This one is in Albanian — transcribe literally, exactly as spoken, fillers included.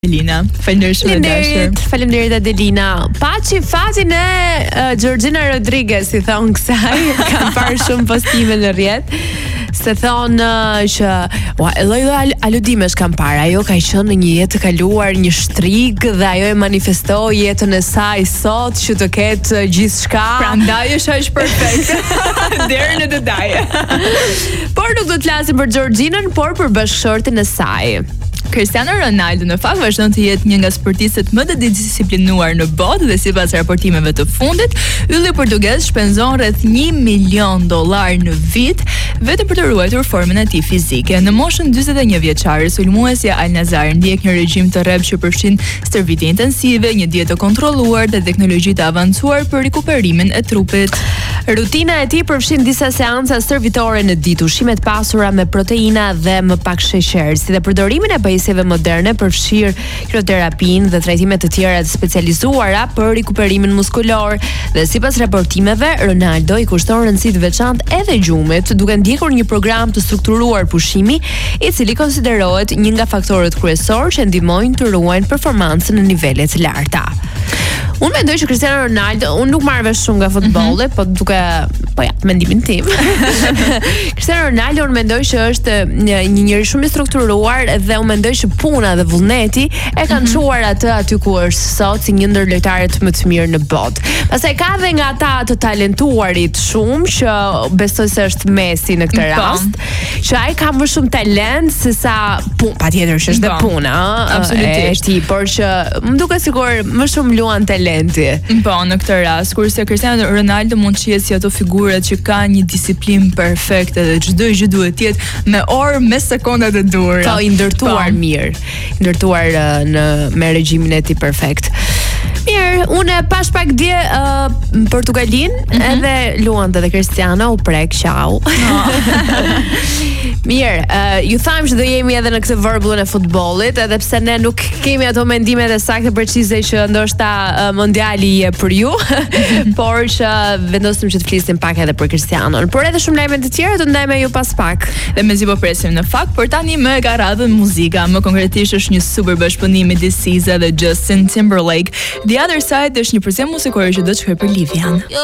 Adelina, faleminderit shumë e dashur. Faleminderit Adelina. Paçi fatin e uh, Georgina Rodriguez, i thon kësaj, kam parë shumë postime në rrjet. Se thonë uh, që lloj-lloj aludimesh kam parë. Ajo ka qenë në një jetë të kaluar, një shtrig, dhe ajo e manifestoi jetën e saj sot që të ketë gjithçka. Prandaj është aq perfekte deri në detaje. Por nuk do të flasim për Georginën, por për bashkëshortin e saj. Cristiano Ronaldo në fakt vazhdon të jetë një nga sportistët më të disiplinuar në botë dhe sipas raportimeve të fundit, ylli portugez shpenzon rreth një milion dollar në vit vetëm për të ruajtur formën e tij fizike. Në moshën dyzet e një vjeçare, sulmuesja Al Nassr ndjek një regjim të rreptë që përfshin stërvitje intensive, një dietë të kontrolluar dhe teknologji të avancuar për rikuperimin e trupit. Rutina e tij përfshin disa seanca stërvitore në ditë, ushqime të pasura me proteina dhe më pak sheqer, si dhe përdorimin e pajisjeve moderne, përfshir krioterapinë dhe trajtime të tjera të specializuara për rikuperimin muskulor. Dhe sipas raportimeve, Ronaldo i kushton rëndësi të veçantë edhe gjumit, duke ndjekur një program të strukturuar pushimi, i cili konsiderohet një nga faktorët kryesor që ndihmojnë të ruajnë performancën në nivele të larta. Unë mendoj që Cristiano Ronaldo, unë nuk marr vesh shumë nga futbolli, mm-hmm. po duke, po ja, mendimin tim. Cristiano Ronaldo unë mendoj që është një, një njeri shumë i strukturuar dhe unë mendoj që puna dhe vullneti e kanë çuar mm-hmm. atë aty ku është sot si një ndër lojtarët më të mirë në botë. Pastaj ka edhe nga ata të talentuarit shumë që besoj se është Messi në këtë rast, që ai ka më shumë talent se sa punë, patjetër që është dhe puna, absolutisht, por që më duket sikur më shumë luan talent. Po, në këtë rast, kurse Cristiano Ronaldo mund të jetë si ato figurat që kanë një disiplinë perfekte dhe çdo gjë duhet të jetë me orë, me sekondat e duhura. Po, i ndërtuar mirë, ndërtuar uh, në me regjimin e tij perfekt. Mirë, unë pash pak dje uh, Portugalin, mm-hmm. edhe luante dhe Cristiano u prek qau. Oh. Mirë, uh, ju thamë që do jemi edhe në këtë vërblullën e futbollit, edhe pse ne nuk kemi ato mendimet e saktë precize që ndoshta uh, mondiali je për ju, por që vendosëm që të flisim pak edhe për Cristianon. Por edhe shumë lajme të tjera do ndajmë ju pas pak. Dhe mezi po presim në fakt, por tani më ka radhën muzika, më konkretisht është një super bashkëpunim midis SZA dhe Justin Timberlake. The Other Side është një përzim muzikore që do të shkruaj për Livian.